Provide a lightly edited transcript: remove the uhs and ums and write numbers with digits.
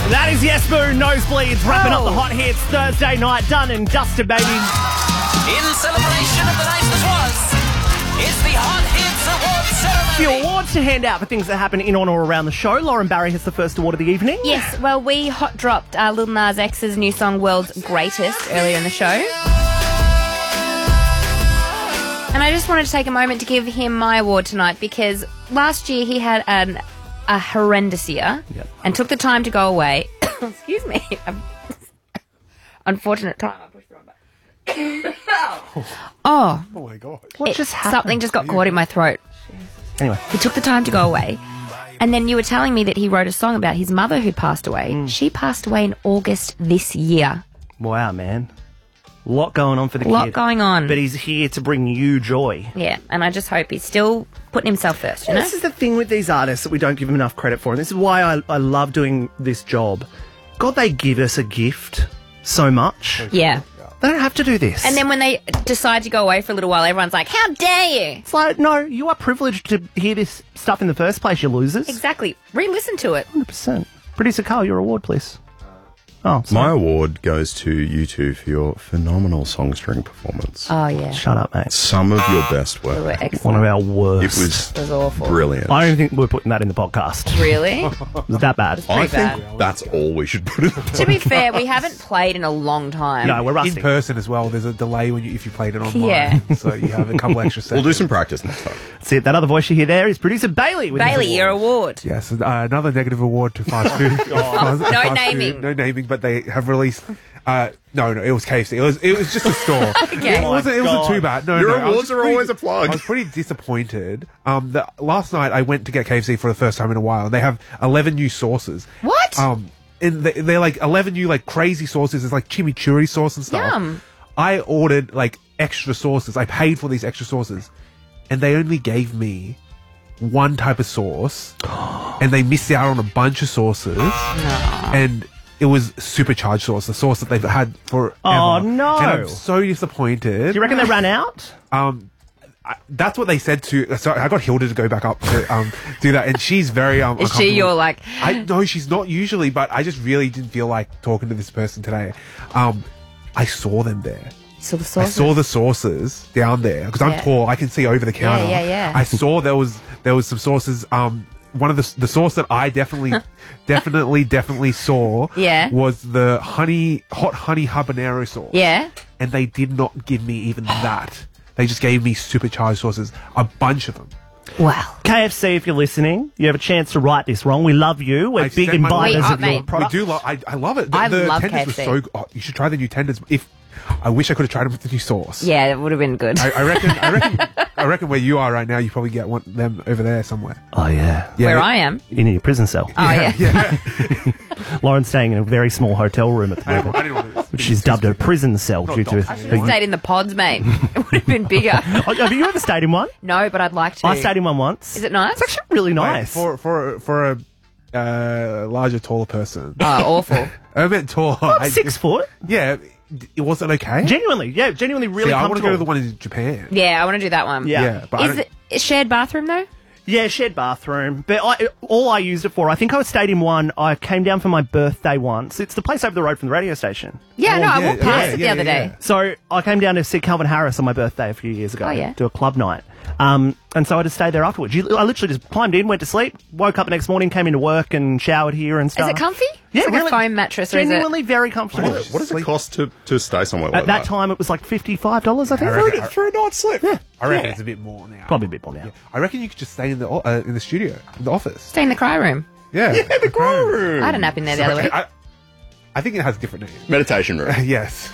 That is Jesper Nosebleeds wrapping up the hot hits Thursday night. Done and dusted, baby. In celebration of the night that was, it's the Hot Hits Awards ceremony. Few awards to hand out for things that happen in on or around the show. Lauren Barry has the first award of the evening. Yes, well, we hot dropped Lil Nas X's new song World's Greatest earlier in the show. And I just wanted to take a moment to give him my award tonight because last year he had a horrendous year and took the time to go away. Excuse me. Unfortunate time. I pushed the wrong button. Oh my God. What just happened? Something just got caught in my throat. Anyway. He took the time to go away. And then you were telling me that he wrote a song about his mother who passed away. She passed away in August this year. Wow, man. A lot going on for the kid. A lot going on. But he's here to bring you joy. Yeah, and I just hope he's still putting himself first, you know? This is the thing with these artists that we don't give them enough credit for. And this is why I love doing this job. God, they give us a gift so much. Yeah. They don't have to do this. And then when they decide to go away for a little while, everyone's like, how dare you? It's like, no, you are privileged to hear this stuff in the first place, you losers. Exactly. Re-listen to it. 100%. Producer Carl, your award, please. Oh, My award goes to you two for your phenomenal songstring performance. Oh, yeah. Shut up, mate. Some of your best They were work. excellent. One of our worst. It was awful. brilliant. I don't even think we're putting that in the podcast. Really? It was that bad. I pretty think bad. that's all we should put in the To be fair, we haven't played in a long time. No, we're rusty. In person as well, there's a delay if you played it online. Yeah. So you have a couple extra seconds. We'll do some practice next time. That's it. That other voice you hear there is producer Bailey. With his Bailey, your award. award. Yes, another negative award to fast food. Fast naming. Food, no naming, but they have released. No, it was KFC. It was just a store. Okay. It wasn't too bad. No, Your no, I was awards just are always a plug. I was pretty disappointed. Last night I went to get KFC for the first time in a while, and they have 11 new sauces. What? And they're like 11 new like crazy sauces. It's like chimichurri sauce and stuff. Yum. I ordered like extra sauces. I paid for these extra sauces, and they only gave me one type of sauce, and they missed out on a bunch of sauces. And it was supercharged sauce, the sauce that they've had forever. Oh, no. And I'm so disappointed. Do you reckon they ran out? That's what they said to. So I got Hilda to go back up to do that, and she's very. Is she your like? No, she's not usually, but I just really didn't feel like talking to this person today. I saw them there. So the I sauce. saw the sauces down there because I'm Yeah. tall. I can see over the counter. yeah. I saw there was some sauces. One of the sauce that I definitely saw. Yeah. Was the hot honey habanero sauce. Yeah. And they did not give me even that. They just gave me supercharged sauces, a bunch of them. Wow. KFC, if you're listening, you have a chance to right this wrong. We love you. We're I big sent my- imbibers We of are, your mate. We product. do love. I love it. I The love tenders KFC. were so. You should try the new tenders. I wish I could have tried them with the new sauce. Yeah, it would have been good. I reckon where you are right now, you probably get them over there somewhere. Oh, yeah. Yeah, Where I am. In your prison cell. Oh, yeah. Lauren's staying in a very small hotel room at the moment, I didn't want to. which she's dubbed a prison cell due to her. Stayed in the pods, mate. It would have been bigger. Oh, have you ever stayed in one? No, but I'd like to. I stayed in one once. Is it nice? It's actually really nice. For a larger, taller person. Oh, awful. I meant tall. I'm 6 foot. Yeah, it wasn't okay. Genuinely really See, I want to comfortable. go to the one in Japan. Yeah, I want to do that one. Yeah. Yeah, but I Is don't- it a shared bathroom though? Yeah, shared bathroom. But all I used it for, I think I stayed in one. I came down for my birthday once. It's the place over the road from the radio station. Yeah, Oh, no, I yeah, walked past yeah, it the yeah, other yeah. day. So I came down to see Calvin Harris on my birthday a few years ago. Oh, yeah. Do a club night. And so I had to stay there afterwards. I literally just climbed in, went to sleep, woke up the next morning, came into work and showered here and Is stuff. it comfy? Yeah, It's like really- a foam mattress, or is it? Genuinely very comfortable. What does it cost to stay somewhere like At that time, it was like $55, I think. For a night's sleep? Yeah. I reckon it's a bit more now. Probably a bit more now. I reckon you could just stay in the studio, in the office. Stay in the cry room. Yeah, The grow room. I had a nap in there the other week. I think it has a different name. Meditation room. Yes.